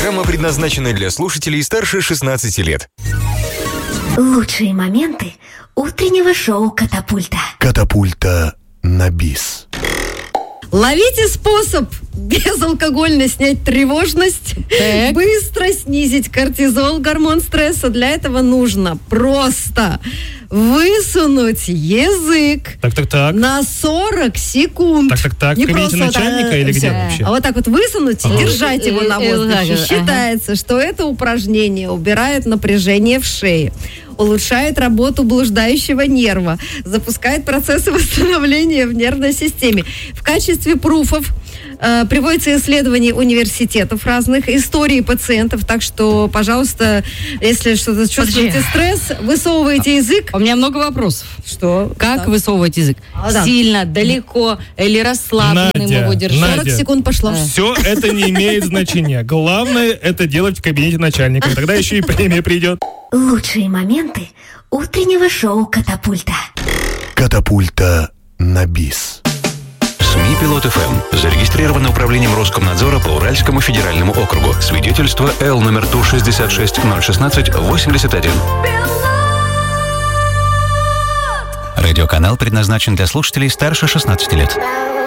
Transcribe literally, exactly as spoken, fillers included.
Программа предназначена для слушателей старше шестнадцати лет. Лучшие моменты утреннего шоу «Катапульта». Катапульта на бис. Ловите способ безалкогольно снять тревожность, так. Быстро снизить кортизол, гормон стресса. Для этого нужно просто высунуть язык так, так, так. на сорок секунд. Так, так, так. Не в кабинете просто начальника так, или где да. вообще? А вот так вот высунуть и ага. держать его на воздухе. Ага. Считается, что это упражнение убирает напряжение в шее, улучшает работу блуждающего нерва, запускает процессы восстановления в нервной системе. В качестве пруфов э, приводятся исследования университетов разных, истории пациентов, так что, пожалуйста, если что-то чувствуете стресс, высовывайте язык. У меня много вопросов. Что? Как Так. высовывать язык? А, да. Сильно, далеко или расслабленным Надя, его держать? Надя. сорок секунд пошло. Все это не имеет значения. Главное это делать в кабинете начальника. Тогда еще и премия придет. Лучшие моменты утреннего шоу «Катапульта». Катапульта на бис. СМИ Пилот эф эм зарегистрировано управлением Роскомнадзора по Уральскому федеральному округу. Свидетельство Л номер Ту шестьдесят шесть ноль шестнадцать восемьдесят один. Радиоканал предназначен для слушателей старше шестнадцати лет.